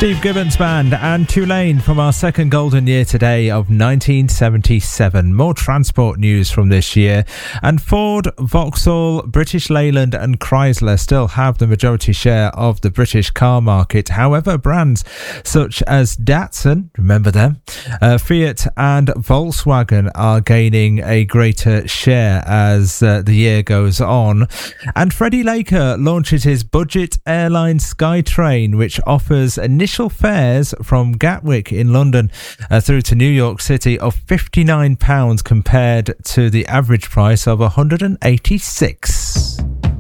Steve Gibbons Band and Tulane from our second golden year today of 1977. More transport news from this year. And Ford, Vauxhall, British Leyland and Chrysler still have the majority share of the British car market. However, brands such as Datsun, remember them, Fiat and Volkswagen are gaining a greater share as the year goes on. And Freddie Laker launches his budget airline SkyTrain, which offers initial fares from Gatwick in London through to New York City of £59 compared to the average price of £186.